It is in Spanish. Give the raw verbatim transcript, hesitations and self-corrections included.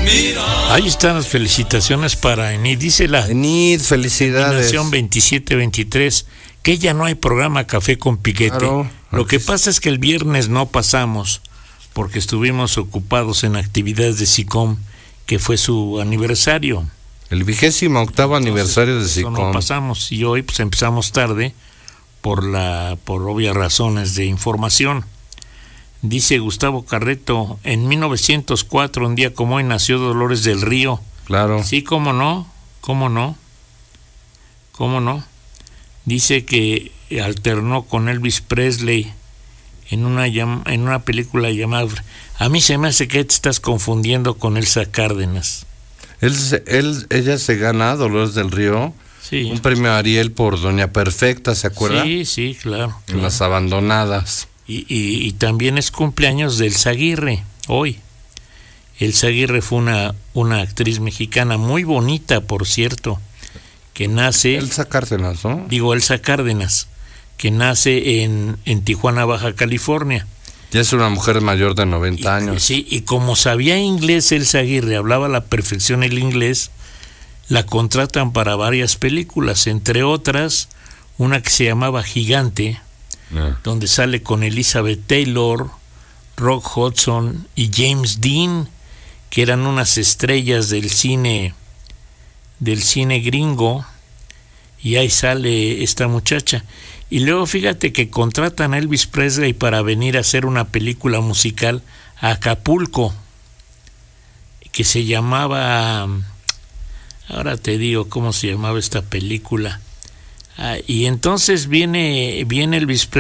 Ahí están las felicitaciones para Enid. Dice la Enid, felicidades. veintisiete veintitrés que ya no hay programa Café con Piquete. Claro, Lo que pasa es que el viernes no pasamos porque estuvimos ocupados en actividades de SICOM, que fue su aniversario. El vigésimo octavo aniversario de SICOM. No pasamos y hoy pues empezamos tarde por la por obvias razones de información. Dice Gustavo Carreto, en mil novecientos cuatro, un día como hoy, nació Dolores del Río. Claro. Sí, cómo no, cómo no, cómo no. Dice que alternó con Elvis Presley en una en una película llamada... A mí se me hace que te estás confundiendo con Elsa Cárdenas. Él, él, ella se gana, Dolores del Río, sí. un premio Ariel por Doña Perfecta, ¿se acuerda? Sí, sí, claro. En Las Abandonadas. Y, y, y también es cumpleaños de Elsa Aguirre, hoy. Elsa Aguirre fue una, una actriz mexicana muy bonita, por cierto, que nace... Elsa Cárdenas, ¿no? Digo, Elsa Cárdenas, que nace en, en Tijuana, Baja California. Ya es una mujer mayor de noventa y, años. Sí, y como sabía inglés Elsa Aguirre, hablaba a la perfección el inglés, la contratan para varias películas, entre otras, una que se llamaba Gigante, no. donde sale con Elizabeth Taylor, Rock Hudson y James Dean, que eran unas estrellas del cine del cine gringo, y ahí sale esta muchacha. Y luego fíjate que contratan a Elvis Presley para venir a hacer una película musical a Acapulco, que se llamaba, ahora te digo cómo se llamaba esta película, ah, y entonces viene, viene Elvis Presley